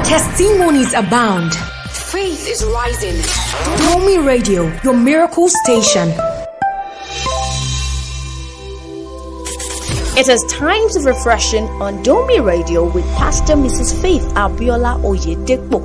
Testimonies abound. Faith is rising. Domi Radio, your miracle station. It is times of refreshing on Domi Radio with Pastor Mrs. Faith Abiola Oyedepo.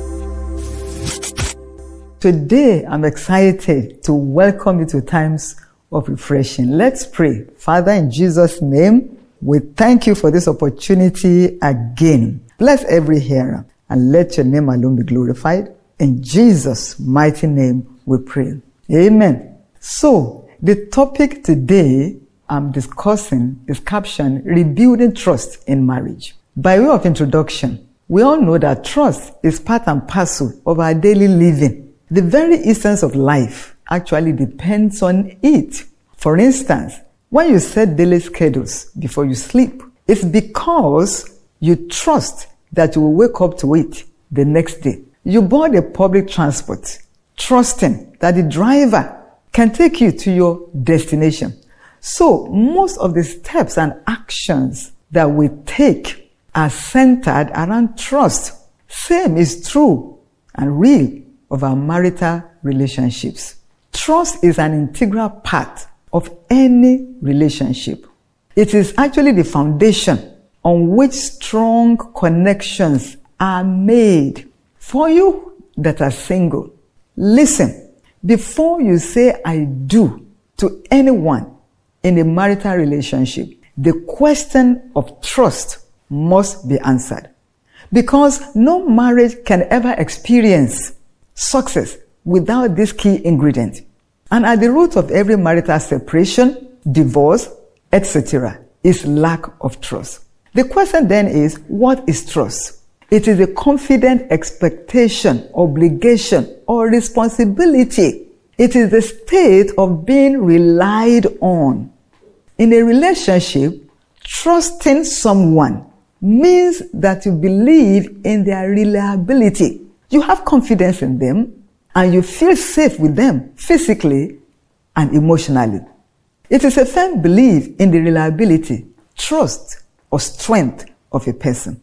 Today, I'm excited to welcome you to Times of Refreshing. Let's pray. Father, in Jesus' name, we thank you for this opportunity again. Bless every hearer and let your name alone be glorified. In Jesus' mighty name, we pray. Amen. So, the topic today I'm discussing is captioned, Rebuilding Trust in Marriage. By way of introduction, we all know that trust is part and parcel of our daily living. The very essence of life actually depends on it. For instance, when you set daily schedules before you sleep, it's because you trust that you will wake up to it the next day. You board a public transport, trusting that the driver can take you to your destination. So most of the steps and actions that we take are centered around trust. Same is true and real of our marital relationships. Trust is an integral part of any relationship. It is actually the foundation on which strong connections are made. For you that are single, listen, before you say I do to anyone in a marital relationship, the question of trust must be answered. Because no marriage can ever experience success without this key ingredient. And at the root of every marital separation, divorce, etc., is lack of trust. The question then is, what is trust? It is a confident expectation, obligation, or responsibility. It is the state of being relied on. In a relationship, trusting someone means that you believe in their reliability. You have confidence in them and you feel safe with them physically and emotionally. It is a firm belief in the reliability, trust, or strength of a person.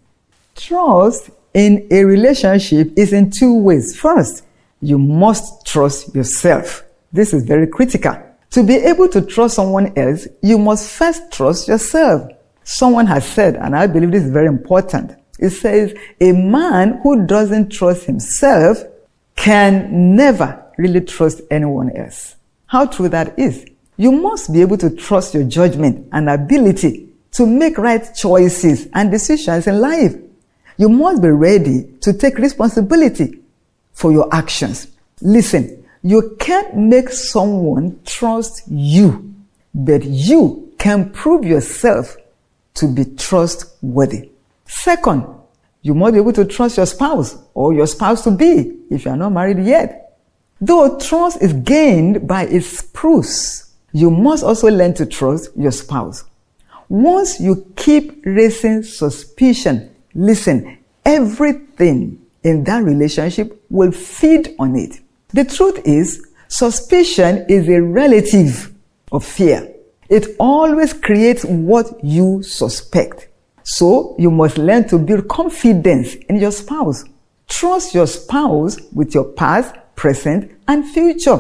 Trust in a relationship is in two ways. First, you must trust yourself. This is very critical. To be able to trust someone else, you must first trust yourself. Someone has said, and I believe this is very important, it says, a man who doesn't trust himself can never really trust anyone else. How true that is. You must be able to trust your judgment and ability to make right choices and decisions in life. You must be ready to take responsibility for your actions. Listen, you can't make someone trust you, but you can prove yourself to be trustworthy. Second, you must be able to trust your spouse or your spouse-to-be if you are not married yet. Though trust is gained by its proofs, you must also learn to trust your spouse. Once you keep raising suspicion, listen, everything in that relationship will feed on it. The truth is, suspicion is a relative of fear. It always creates what you suspect. So you must learn to build confidence in your spouse. Trust your spouse with your past, present, and future.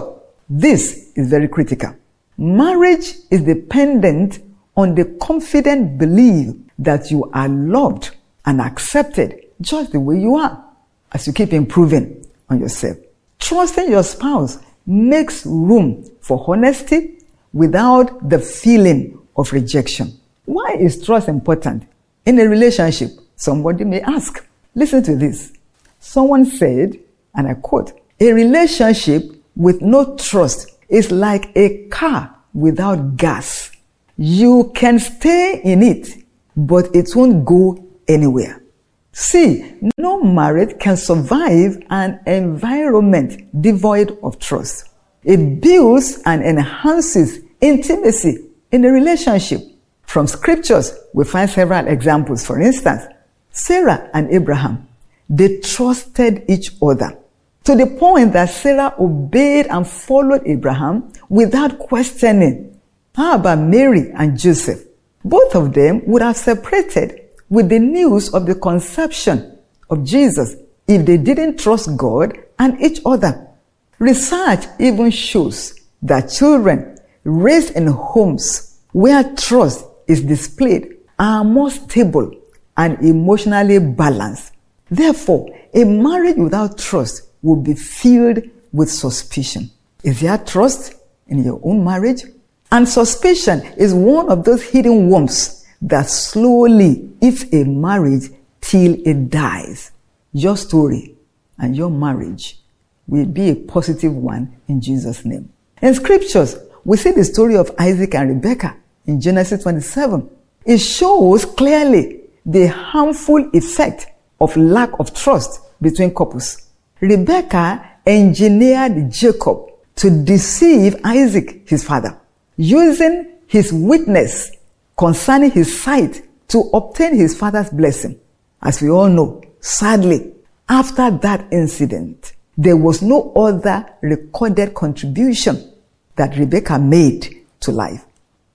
This is very critical. Marriage is dependent on the confident belief that you are loved and accepted just the way you are as you keep improving on yourself. Trusting your spouse makes room for honesty without the feeling of rejection. Why is trust important? In a relationship, somebody may ask. Listen to this. Someone said, and I quote, a relationship with no trust is like a car without gas. You can stay in it, but it won't go anywhere. See, no marriage can survive an environment devoid of trust. It builds and enhances intimacy in a relationship. From scriptures, we find several examples. For instance, Sarah and Abraham, they trusted each other to the point that Sarah obeyed and followed Abraham without questioning. How about Mary and Joseph? Both of them would have separated with the news of the conception of Jesus if they didn't trust God and each other. Research even shows that children raised in homes where trust is displayed are more stable and emotionally balanced. Therefore, a marriage without trust will be filled with suspicion. Is there trust in your own marriage? And suspicion is one of those hidden worms that slowly eats a marriage till it dies. Your story and your marriage will be a positive one in Jesus' name. In scriptures, we see the story of Isaac and Rebekah in Genesis 27. It shows clearly the harmful effect of lack of trust between couples. Rebekah engineered Jacob to deceive Isaac, his father, using his weakness concerning his sight to obtain his father's blessing. As we all know, sadly, after that incident, there was no other recorded contribution that Rebekah made to life.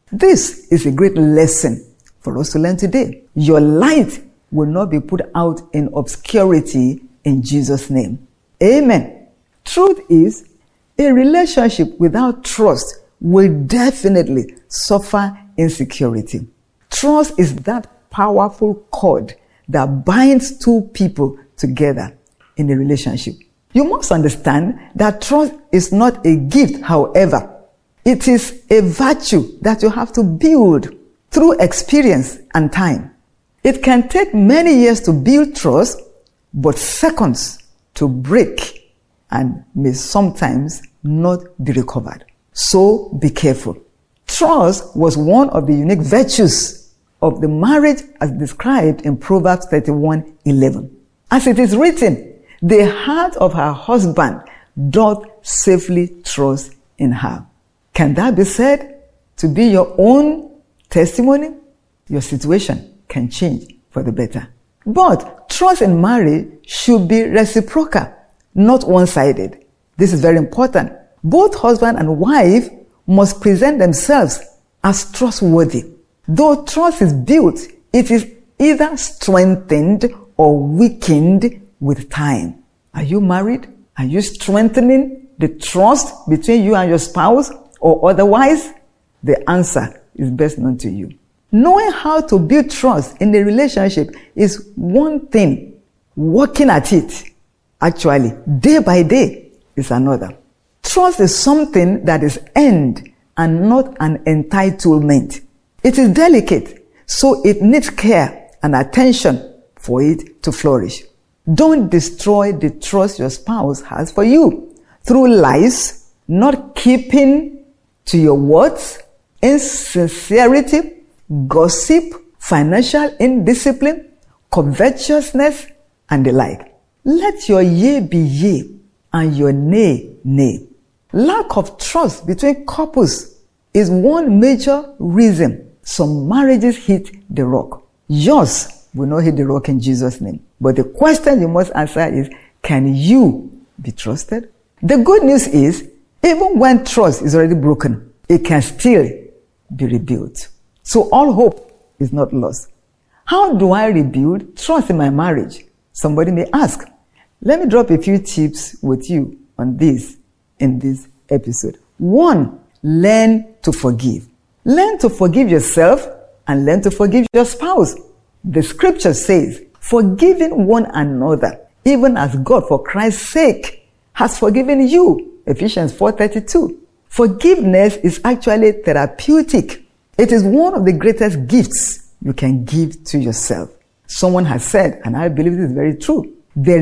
This is a great lesson for us to learn today. Your light will not be put out in obscurity in Jesus' name. Amen. Truth is, a relationship without trust will definitely suffer insecurity. Trust is that powerful cord that binds two people together in a relationship. You must understand that trust is not a gift, however. It is a virtue that you have to build through experience and time. It can take many years to build trust, but seconds to break, and may sometimes not be recovered. So be careful. Trust was one of the unique virtues of the marriage as described in Proverbs 31:11. As it is written, the heart of her husband doth safely trust in her. Can that be said to be your own testimony? Your situation can change for the better. But trust in marriage should be reciprocal, not one-sided. This is very important. Both husband and wife must present themselves as trustworthy. Though trust is built, it is either strengthened or weakened with time. Are you married? Are you strengthening the trust between you and your spouse, or otherwise? The answer is best known to you. Knowing how to build trust in a relationship is one thing. Working at it, actually, day by day, is another. Trust is something that is earned and not an entitlement. It is delicate, so it needs care and attention for it to flourish. Don't destroy the trust your spouse has for you through lies, not keeping to your words, insincerity, gossip, financial indiscipline, covetousness, and the like. Let your yea be yea and your nay, nay. Lack of trust between couples is one major reason some marriages hit the rock. Yours will not hit the rock in Jesus' name. But the question you must answer is, can you be trusted? The good news is, even when trust is already broken, it can still be rebuilt. So all hope is not lost. How do I rebuild trust in my marriage? Somebody may ask. Let me drop a few tips with you on this in this episode. 1, learn to forgive. Learn to forgive yourself and learn to forgive your spouse. The scripture says, forgiving one another, even as God for Christ's sake has forgiven you. Ephesians 4:32. Forgiveness is actually therapeutic. It is one of the greatest gifts you can give to yourself. Someone has said, and I believe this is very true, there